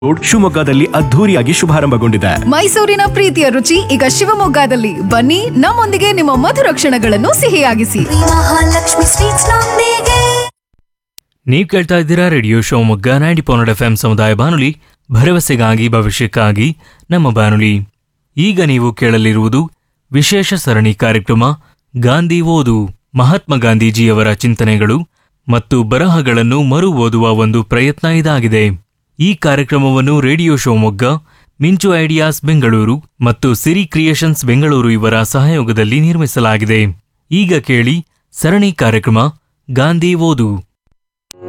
Road ಶಿವಮೊಗ್ಗದಲ್ಲಿ ಅದ್ಧೂರಿಯಾಗಿ ಶುಭಾರಂಭಗೊಂಡಿದೆ. ಮೈಸೂರಿನ ಪ್ರೀತಿಯ ರುಚಿ ಈಗ ಶಿವಮೊಗ್ಗದಲ್ಲಿ. ಬನ್ನಿ, ನಮ್ಮೊಂದಿಗೆ ನಿಮ್ಮ ಮಧುರ ಕ್ಷಣಗಳನ್ನು ಸಿಹಿಯಾಗಿಸಿ. ಮಹಾಲಕ್ಷ್ಮಿ ಸ್ವೀಟ್ಸ್ ನೊಂದಿಗೆ. ನೀವು ಕೇಳ್ತಾ ಇದ್ದೀರಾ ರೇಡಿಯೋ ಶಿವಮೊಗ್ಗ 90.1 FM ಸಮುದಾಯ ಬಾನುಲಿ, ಭರವಸೆಗಾಗಿ ಭವಿಷ್ಯಕ್ಕಾಗಿ ನಮ್ಮ ಬಾನುಲಿ. ಈಗ ನೀವು ಕೇಳಲಿರುವುದು ವಿಶೇಷ ಸರಣಿ ಕಾರ್ಯಕ್ರಮ ಗಾಂಧಿ ಓದು. ಮಹಾತ್ಮ ಗಾಂಧೀಜಿಯವರ ಚಿಂತನೆಗಳು ಮತ್ತು ಬರಹಗಳನ್ನು ಮರು ಓದುವ ಒಂದು ಪ್ರಯತ್ನ ಇದಾಗಿದೆ. ಈ ಕಾರ್ಯಕ್ರಮವನ್ನು ರೇಡಿಯೋ ಶಿವಮೊಗ್ಗ, ಮಿಂಚು ಐಡಿಯಾಸ್ ಬೆಂಗಳೂರು ಮತ್ತು ಸಿರಿ ಕ್ರಿಯೇಷನ್ಸ್ ಬೆಂಗಳೂರು ಇವರ ಸಹಯೋಗದಲ್ಲಿ ನಿರ್ಮಿಸಲಾಗಿದೆ. ಈಗ ಕೇಳಿ ಸರಣಿ ಕಾರ್ಯಕ್ರಮ ಗಾಂಧಿ ಓದು.